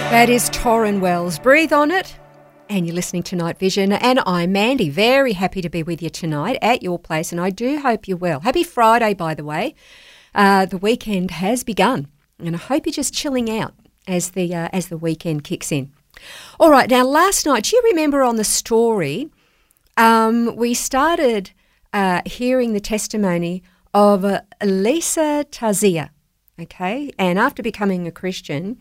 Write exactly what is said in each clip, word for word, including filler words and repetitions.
That is Torrin Wells. Breathe on it. And you're listening to Night Vision. And I'm Mandy. Very happy to be with you tonight at your place. And I do hope you're well. Happy Friday, by the way. Uh, the weekend has begun. And I hope you're just chilling out as the uh, as the weekend kicks in. All right. Now, last night, do you remember on the story, um, we started uh, hearing the testimony of uh, Lisa Tazia. Okay. And after becoming a Christian,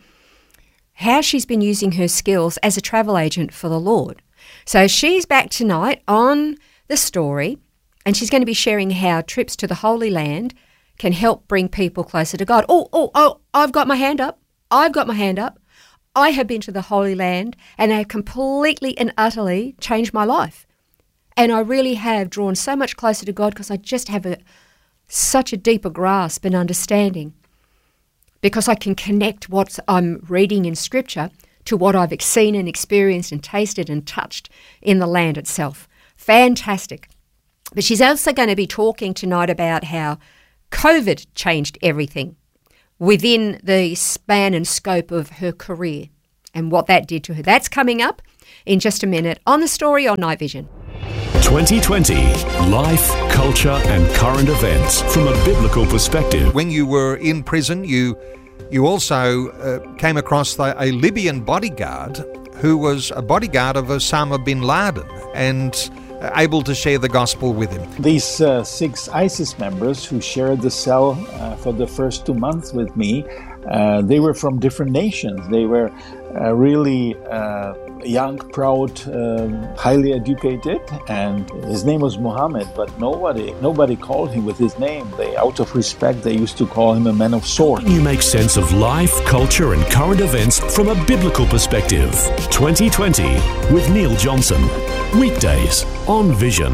how she's been using her skills as a travel agent for the Lord. So she's back tonight on the story, and she's going to be sharing how trips to the Holy Land can help bring people closer to God. Oh, oh, oh, I've got my hand up. I've got my hand up. I have been to the Holy Land, and they have completely and utterly changed my life. And I really have drawn so much closer to God because I just have a, such a deeper grasp and understanding, because I can connect what I'm reading in Scripture to what I've seen and experienced and tasted and touched in the land itself. Fantastic. But she's also going to be talking tonight about how COVID changed everything within the span and scope of her career and what that did to her. That's coming up in just a minute on The Story on Night Vision. twenty twenty, life, culture and current events from a biblical perspective. When you were in prison, you you also uh, came across the, a Libyan bodyguard who was a bodyguard of Osama bin Laden and uh, able to share the gospel with him. These uh, six ISIS members who shared the cell uh, for the first two months with me, uh, they were from different nations. They were uh, really uh, young, proud, um, highly educated, and his name was Muhammad, but nobody nobody called him with his name. They, out of respect, they used to call him a man of sword. You make sense of life, culture and current events from a biblical perspective. twenty twenty with Neil Johnson. Weekdays on Vision.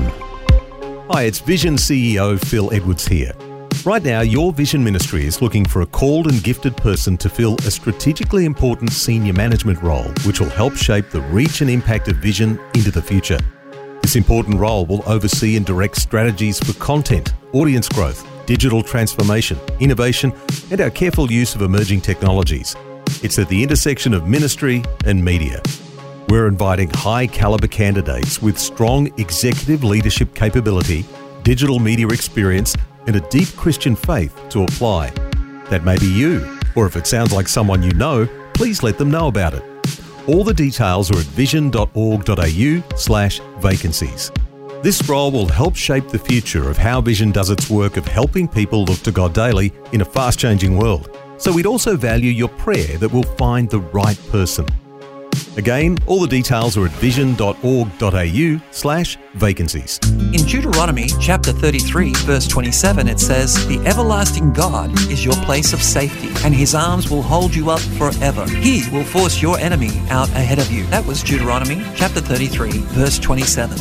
Hi, it's Vision C E O Phil Edwards here. Right now, your Vision Ministry is looking for a called and gifted person to fill a strategically important senior management role, which will help shape the reach and impact of Vision into the future. This important role will oversee and direct strategies for content, audience growth, digital transformation, innovation, and our careful use of emerging technologies. It's at the intersection of ministry and media. We're inviting high-caliber candidates with strong executive leadership capability, digital media experience, and a deep Christian faith to apply. That may be you, or if it sounds like someone you know, please let them know about it. All the details are at vision.org.au slash vacancies. This role will help shape the future of how Vision does its work of helping people look to God daily in a fast-changing world. So we'd also value your prayer that we'll find the right person. Again, all the details are at vision.org.au slash vacancies. In Deuteronomy chapter thirty-three, verse twenty-seven, it says, "The everlasting God is your place of safety, and his arms will hold you up forever. He will force your enemy out ahead of you." That was Deuteronomy chapter thirty-three, verse twenty-seven.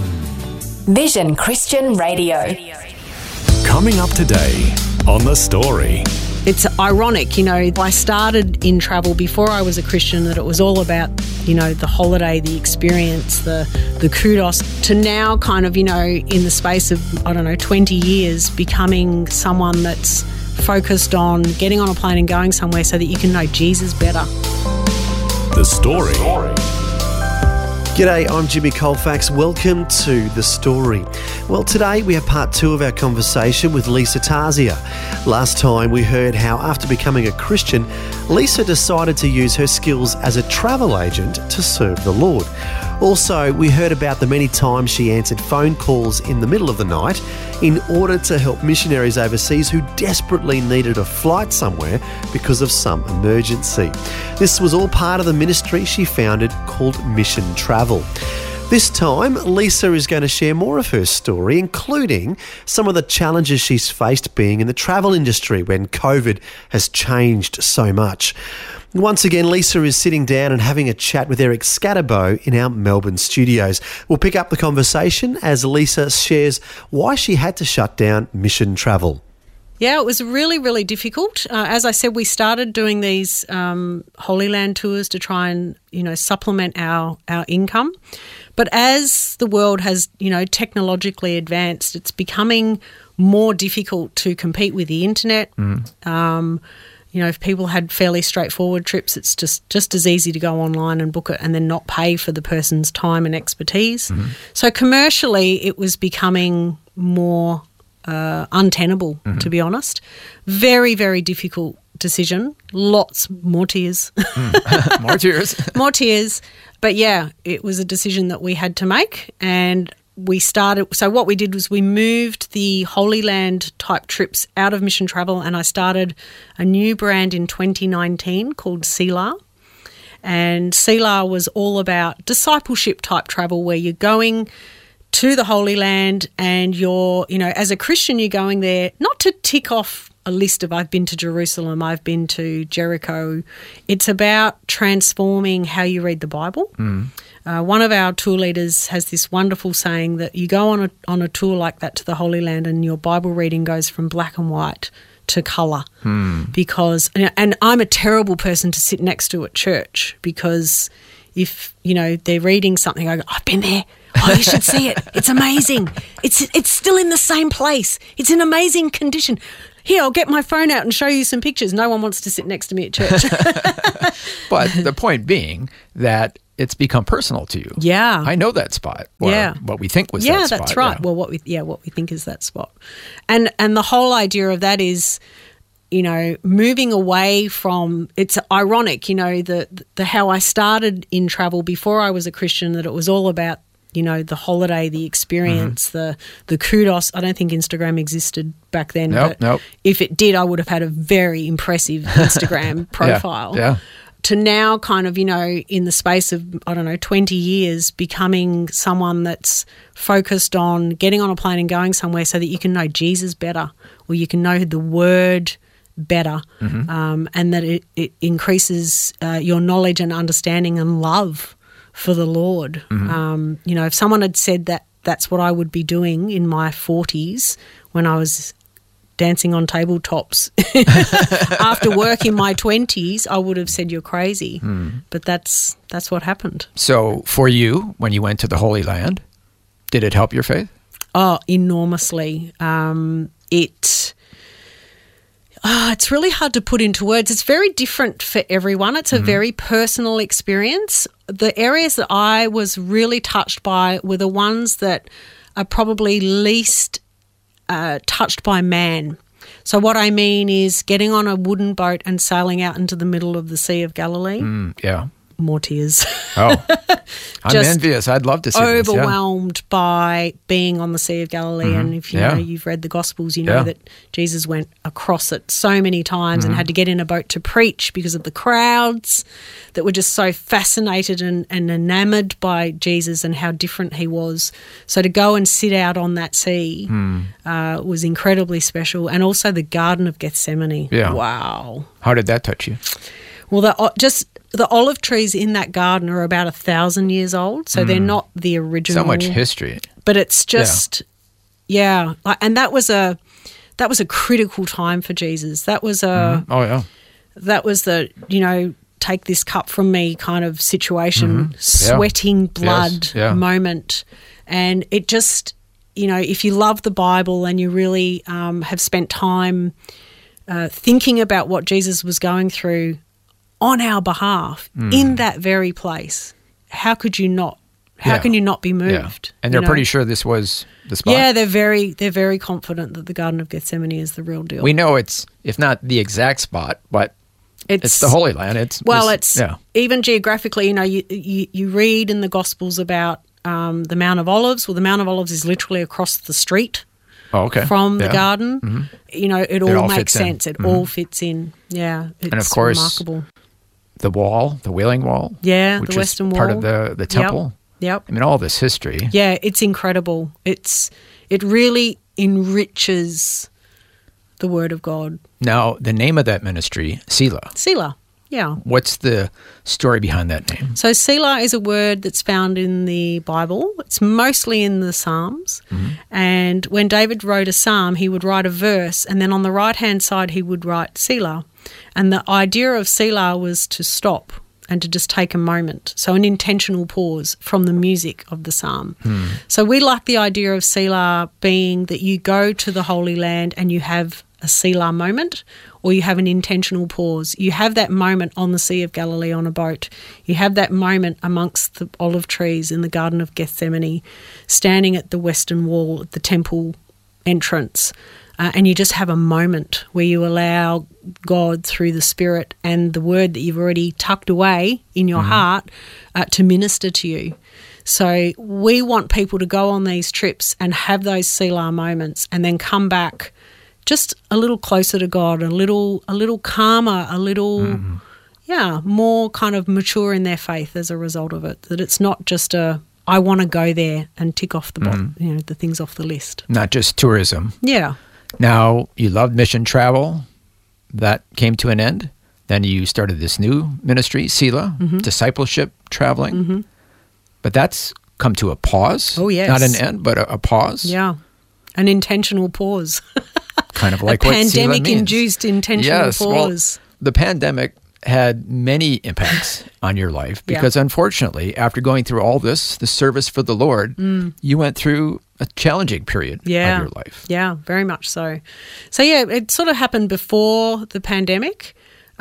Vision Christian Radio. Coming up today on The Story. It's ironic, you know, I started in travel before I was a Christian, that it was all about, you know, the holiday, the experience, the the kudos, to now kind of, you know, in the space of, I don't know, twenty years, becoming someone that's focused on getting on a plane and going somewhere so that you can know Jesus better. The Story. G'day, I'm Jimmy Colfax. Welcome to The Story. Well, today we have part two of our conversation with Lisa Tazia. Last time we heard how after becoming a Christian, Lisa decided to use her skills as a travel agent to serve the Lord. Also, we heard about the many times she answered phone calls in the middle of the night in order to help missionaries overseas who desperately needed a flight somewhere because of some emergency. This was all part of the ministry she founded called Mission Travel. This time, Lisa is going to share more of her story, including some of the challenges she's faced being in the travel industry when COVID has changed so much. Once again, Lisa is sitting down and having a chat with Eric Scatterbo in our Melbourne studios. We'll pick up the conversation as Lisa shares why she had to shut down Mission Travel. Yeah, it was really, really difficult. Uh, as I said, we started doing these um, Holy Land tours to try and, you know, supplement our, our income. But as the world has, you know, technologically advanced, it's becoming more difficult to compete with the internet. Mm. Um, You know, if people had fairly straightforward trips, it's just, just as easy to go online and book it and then not pay for the person's time and expertise. Mm-hmm. So commercially, it was becoming more uh, untenable, Mm-hmm. to be honest. Very, very difficult decision. Lots more tears. Mm. More tears. More tears. But yeah, it was a decision that we had to make, and we started. So what we did was we moved the Holy Land type trips out of Mission Travel, and I started a new brand in twenty nineteen called Selah. And Selah was all about discipleship type travel, where you're going to the Holy Land and you're, you know, as a Christian, you're going there not to tick off a list of I've been to Jerusalem, I've been to Jericho. It's about transforming how you read the Bible. Mm. Uh, one of our tour leaders has this wonderful saying that you go on a on a tour like that to the Holy Land and your Bible reading goes from black and white to colour. Mm. Because, and I'm a terrible person to sit next to at church, because if, you know, they're reading something, I go, I've been there. Oh, you should see it. It's amazing. It's it's still in the same place. It's in amazing condition. Here, I'll get my phone out and show you some pictures. No one wants to sit next to me at church. But the point being that it's become personal to you. Yeah. I know that spot. Or Yeah. what we think was yeah, that spot. that's right. Yeah. Well, what we yeah, what we think is that spot. And and the whole idea of that is, you know, moving away from, it's ironic, you know, the the how I started in travel before I was a Christian, that it was all about, you know, the holiday, the experience, mm-hmm. the the kudos. I don't think Instagram existed back then. Nope, but nope. If it did, I would have had a very impressive Instagram profile. Yeah, yeah. To now kind of, you know, in the space of, I don't know, twenty years, becoming someone that's focused on getting on a plane and going somewhere so that you can know Jesus better, or you can know the Word better, Mm-hmm. um, and that it, it increases uh, your knowledge and understanding and love for the Lord. Mm-hmm. Um, you know, if someone had said that that's what I would be doing in my forties when I was dancing on tabletops after work in my twenties, I would have said you're crazy. Mm. But that's that's what happened. So for you, when you went to the Holy Land, did it help your faith? Oh, enormously. Um, it... Oh, it's really hard to put into words. It's very different for everyone. It's a Mm-hmm. very personal experience. The areas that I was really touched by were the ones that are probably least uh, touched by man. So what I mean is getting on a wooden boat and sailing out into the middle of the Sea of Galilee. Mm, yeah. More tears. Oh, I'm Just envious. I'd love to see this. Yeah. Overwhelmed by being on the Sea of Galilee. Mm-hmm. And if you Yeah. know, you've read the Gospels, you know Yeah. that Jesus went across it so many times Mm-hmm. and had to get in a boat to preach because of the crowds that were just so fascinated and, and enamored by Jesus and how different he was. So to go and sit out on that sea Mm. uh, was incredibly special. And also the Garden of Gethsemane. Yeah. Wow. How did that touch you? Well, the, just the olive trees in that garden are about a thousand years old, so they're not the original. So much history. But it's just, yeah, Like, and that was a that was a critical time for Jesus. That was a Oh, yeah. that was the you know take this cup from me kind of situation, Mhm. Yeah. sweating blood Yes, yeah. moment, and it just you know if you love the Bible and you really um, have spent time uh, thinking about what Jesus was going through on our behalf Mm. in that very place, how could you not? How Yeah. can you not be Yeah. moved? And you they're know? pretty sure this was the spot. Yeah, they're very they're very confident that the Garden of Gethsemane is the real deal. We know it's, if not the exact spot, but it's, It's- the Holy Land. It's well, it's yeah. even geographically. You know, you, you you read in the Gospels about um, the Mount of Olives. Well, the Mount of Olives is literally across the street Oh, okay. from the Yeah. garden. Mhm. You know, it all, all makes fits in. sense. It Mhm. all fits in. Yeah, it's And of course, remarkable. The wall, the Wailing Wall. Yeah, which the is Western part Wall. of the, the temple. Yep. I mean, all this history. Yeah, it's incredible. It's it really enriches the Word of God. Now, the name of that ministry, Selah. Selah. Yeah. What's the story behind that name? So Selah is a word that's found in the Bible. It's mostly in the Psalms. Mm-hmm. And when David wrote a psalm, he would write a verse, and then on the right-hand side he would write Selah. And the idea of Selah was to stop and to just take a moment. So an intentional pause from the music of the psalm. Hmm. So we like the idea of Selah being that you go to the Holy Land and you have a Selah moment, or you have an intentional pause. You have that moment on the Sea of Galilee on a boat. You have that moment amongst the olive trees in the Garden of Gethsemane, standing at the western wall at the temple entrance, uh, and you just have a moment where you allow God through the Spirit and the word that you've already tucked away in your mm-hmm. heart uh, to minister to you. So we want people to go on these trips and have those Selah moments and then come back just a little closer to God, a little a little calmer, a little, mm-hmm. yeah, more kind of mature in their faith as a result of it, that it's not just a, I want to go there and tick off the, mm-hmm. bo- you know, the things off the list. Not just tourism. Yeah. Now, you loved mission travel. That came to an end. Then you started this new ministry, Selah, mm-hmm. discipleship traveling. Mm-hmm. But that's come to a pause. Oh, yes. Not an end, but a, a pause. Yeah. An intentional pause. Kind of like a what Selah means. pandemic-induced intentional yes, pause. Well, the pandemic had many impacts on your life because, yeah. unfortunately, after going through all this, the service for the Lord, mm. you went through a challenging period yeah. of your life. Yeah, very much so. So, yeah, it sort of happened before the pandemic.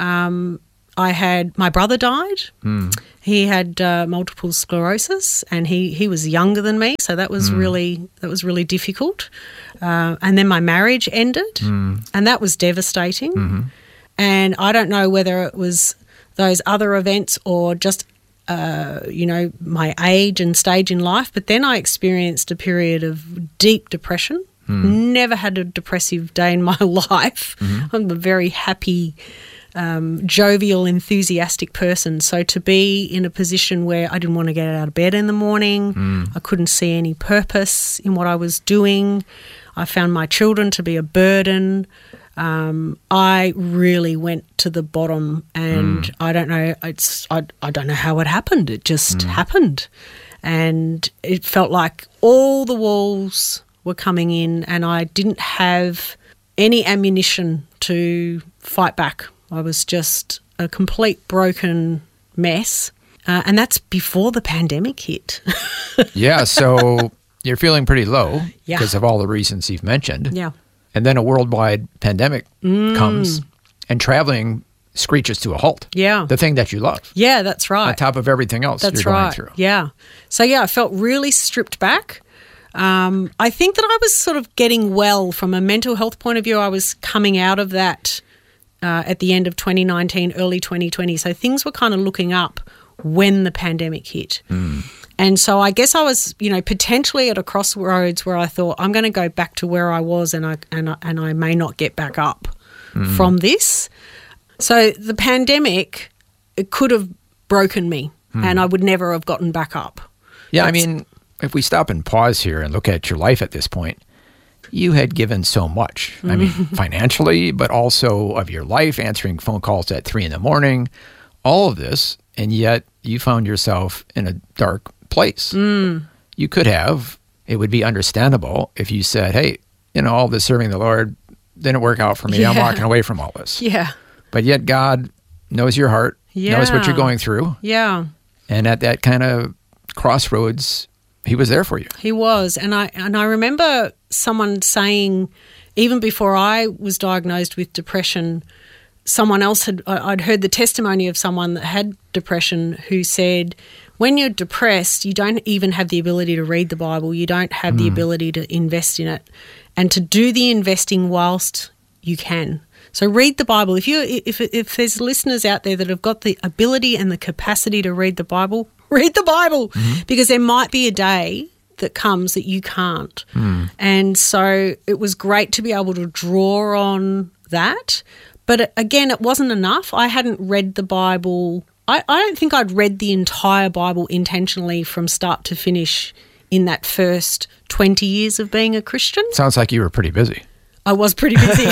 Um, I had, my brother died. Mm. He had uh, multiple sclerosis, and he, he was younger than me, so that was mm. really that was really difficult. Uh, and then my marriage ended, mm. and that was devastating. Mm-hmm. And I don't know whether it was those other events or just, uh, you know, my age and stage in life, but then I experienced a period of deep depression. Mm. Never had a depressive day in my life. Mm-hmm. I'm a very happy, Um, jovial, enthusiastic person. So to be in a position where I didn't want to get out of bed in the morning, mm. I couldn't see any purpose in what I was doing. I found my children to be a burden. Um, I really went to the bottom, and mm. I don't know. It's I, I don't know how it happened. It just mm. happened, and it felt like all the walls were coming in, and I didn't have any ammunition to fight back. I was just a complete broken mess. Uh, and that's before the pandemic hit. Yeah, so you're feeling pretty low yeah. because of all the reasons you've mentioned. Yeah. And then a worldwide pandemic mm. comes and traveling screeches to a halt. Yeah. The thing that you love. Yeah, that's right. On top of everything else that's you're right. going through. Yeah. So, yeah, I felt really stripped back. Um, I think that I was sort of getting well from a mental health point of view. I was coming out of that Uh, at the end of twenty nineteen, early twenty twenty. So things were kind of looking up when the pandemic hit. Mm. And so I guess I was, you know, potentially at a crossroads where I thought, I'm going to go back to where I was and I and I, and I may not get back up mm. from this. So the pandemic, it could have broken me mm. and I would never have gotten back up. Yeah, That's, I mean, if we stop and pause here and look at your life at this point, you had given so much. I mean, financially, but also of your life, answering phone calls at three in the morning, all of this, and yet you found yourself in a dark place. Mm. You could have, it would be understandable if you said, hey, you know, all this serving the Lord didn't work out for me. Yeah. I'm walking away from all this. Yeah. But yet God knows your heart, yeah. knows what you're going through. Yeah. And at that kind of crossroads, He was there for you. He was. And I and I remember someone saying, even before I was diagnosed with depression, someone else had, I'd heard the testimony of someone that had depression who said, when you're depressed, you don't even have the ability to read the Bible. You don't have mm. the ability to invest in it and to do the investing whilst you can. So read the Bible. If you if if there's listeners out there that have got the ability and the capacity to read the Bible, read the Bible mm-hmm. because there might be a day that comes that you can't. Mm. And so it was great to be able to draw on that. But again, it wasn't enough. I hadn't read the Bible. I, I don't think I'd read the entire Bible intentionally from start to finish in that first twenty years of being a Christian. Sounds like you were pretty busy. I was pretty busy.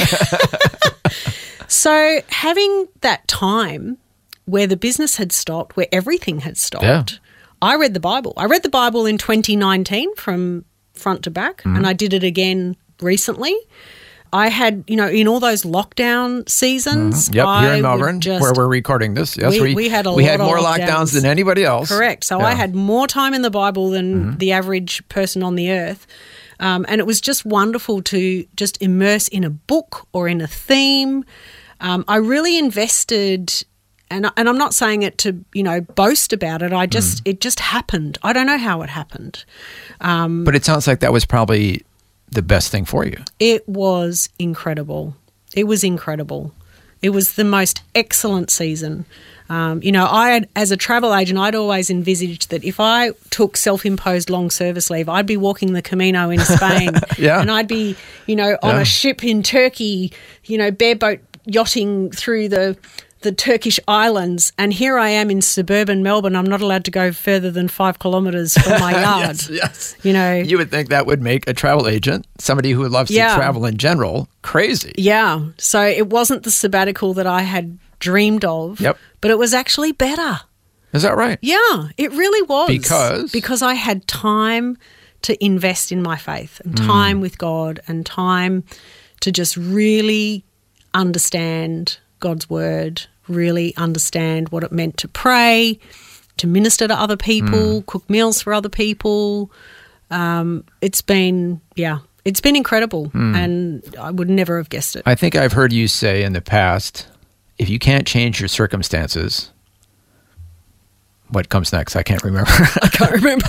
So having that time where the business had stopped, where everything had stopped, yeah. I read the Bible. I read the Bible in twenty nineteen from front to back, mm-hmm. and I did it again recently. I had, you know, in all those lockdown seasons. Mm-hmm. Yep, I here in Melbourne, just, where we're recording this. Yes, we, we, we had a we lot had of more lockdowns. lockdowns than anybody else. Correct. So yeah. I had more time in the Bible than mm-hmm. the average person on the earth. Um, and it was just wonderful to just immerse in a book or in a theme. Um, I really invested, and and I'm not saying it to, you know, boast about it. I just mm. it just happened. I don't know how it happened. Um, but it sounds like that was probably the best thing for you. It was incredible. It was incredible. It was the most excellent season. Um, you know, I had, as a travel agent, I'd always envisaged that if I took self-imposed long service leave, I'd be walking the Camino in Spain, yeah. and I'd be, you know, on yeah. a ship in Turkey, you know, bareboat yachting through the the Turkish islands, and here I am in suburban Melbourne. I'm not allowed to go further than five kilometres from my yard. yes, yes. You know, you would think that would make a travel agent, somebody who loves yeah. to travel in general, crazy. Yeah. So it wasn't the sabbatical that I had dreamed of. Yep. But it was actually better. Is that right? Yeah, it really was. Because? Because I had time to invest in my faith and time mm. with God and time to just really understand God's word, really understand what it meant to pray, to minister to other people, mm. cook meals for other people. Um, it's been, yeah, it's been incredible, mm. and I would never have guessed it. I think I've heard you say in the past, if you can't change your circumstances, what comes next? I can't remember. I can't remember.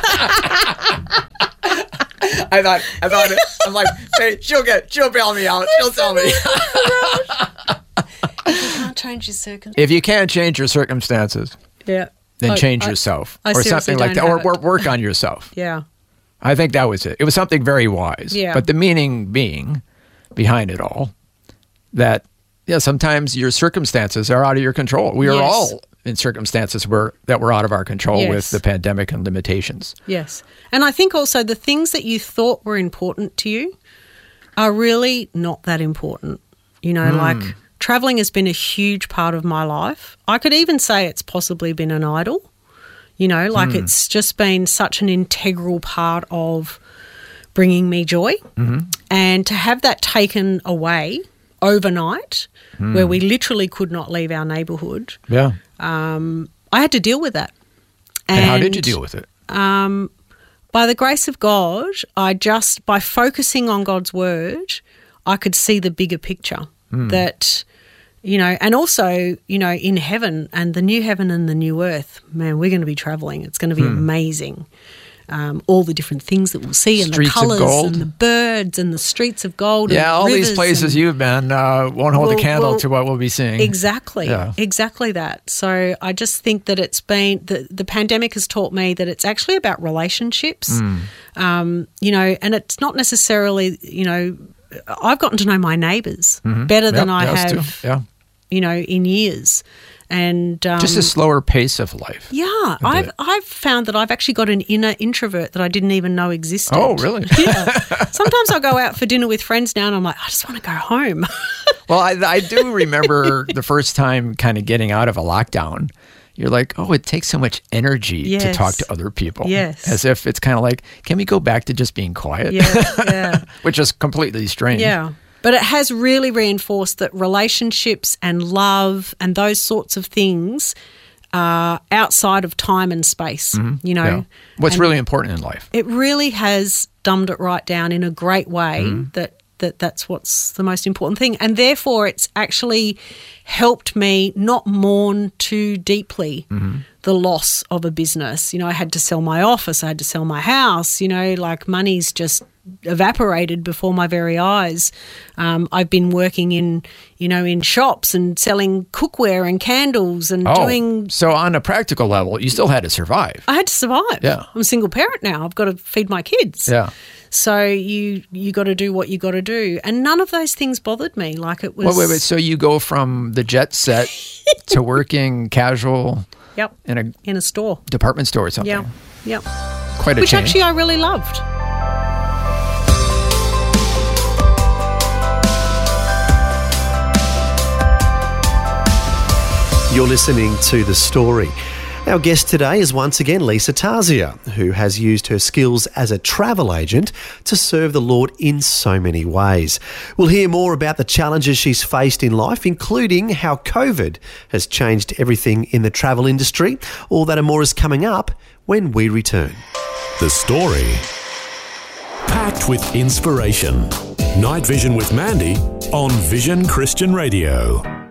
I thought, I thought, it, I'm like, hey, she'll get, she'll bail me out. She'll tell me. If you can't change your circumstances. If you can't change your circumstances, yeah, then I, change I, yourself I or something like that, or, or work on yourself. Yeah. I think that was it. It was something very wise. Yeah. But the meaning being behind it all that, yeah, sometimes your circumstances are out of your control. We are yes. all in circumstances where that were out of our control yes. with the pandemic and limitations. Yes. And I think also the things that you thought were important to you are really not that important. You know, mm. like traveling has been a huge part of my life. I could even say it's possibly been an idol. You know, like mm. it's just been such an integral part of bringing me joy. Mm-hmm. And to have that taken away overnight, mm. where we literally could not leave our neighbourhood, yeah, um, I had to deal with that. And, and how did you deal with it? Um, by the grace of God, I just, by focusing on God's word, I could see the bigger picture mm. that, you know, and also, you know, in heaven and the new heaven and the new earth, man, we're going to be travelling. It's going to be mm. amazing. Um, all the different things that we'll see and streets the colours of gold. and the birds and the streets of gold. Yeah, and all rivers these places and, you've been uh, won't hold well, a candle well, to what we'll be seeing. Exactly, yeah. exactly that. So I just think that it's been, the, the pandemic has taught me that it's actually about relationships, mm. um, you know, and it's not necessarily, you know, I've gotten to know my neighbours mm-hmm. better yep, than I yeah, have, yeah. you know, in years. And um, just a slower pace of life. Yeah, I've I've found that I've actually got an inner introvert that I didn't even know existed. Oh, really? Yeah. Sometimes I'll go out for dinner with friends now and I'm like, I just want to go home. Well, I, I do remember the first time kind of getting out of a lockdown. You're like, oh, it takes so much energy yes. to talk to other people. Yes. As if it's kind of like, can we go back to just being quiet? Yeah, yeah. Which is completely strange. Yeah. But it has really reinforced that relationships and love and those sorts of things are outside of time and space, mm-hmm. you know. Yeah. What's and really important in life. It really has dumbed it right down in a great way mm-hmm. that, that that's what's the most important thing. And therefore it's actually helped me not mourn too deeply mm-hmm. the loss of a business. You know, I had to sell my office, I had to sell my house, you know, like money's just evaporated before my very eyes. Um, I've been working in, you know, in shops and selling cookware and candles and oh, doing... So on a practical level, you still had to survive. I had to survive. Yeah. I'm a single parent now. I've got to feed my kids. Yeah. So you you got to do what you got to do. And none of those things bothered me. Like it was... Wait, wait, wait. So you go from the jet set to working casual yep. in a... In a store. Department store or something. Yep. Yep. Quite a Which change. actually I really loved. You're listening to The Story. Our guest today is once again Lisa Tarzia, who has used her skills as a travel agent to serve the Lord in so many ways. We'll hear more about the challenges she's faced in life, including how COVID has changed everything in the travel industry. All that and more is coming up when we return. The Story. packed with inspiration. Night Vision with Mandy on Vision Christian Radio.